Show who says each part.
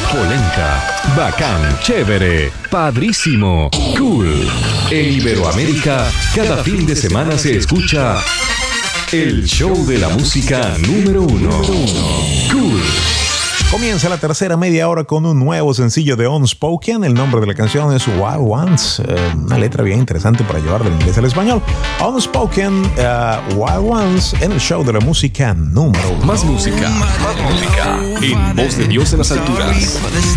Speaker 1: polenta, bacán, chévere, padrísimo, cool. En Iberoamérica, cada fin de semana se escucha el show de la música número uno. Cool.
Speaker 2: Comienza la tercera media hora con un nuevo sencillo de Unspoken. El nombre de la canción es Wild Ones. Una letra bien interesante para llevar del inglés al español. Unspoken, Wild Ones, en el show de la música número uno.
Speaker 1: Más música, en voz de Dios en las alturas.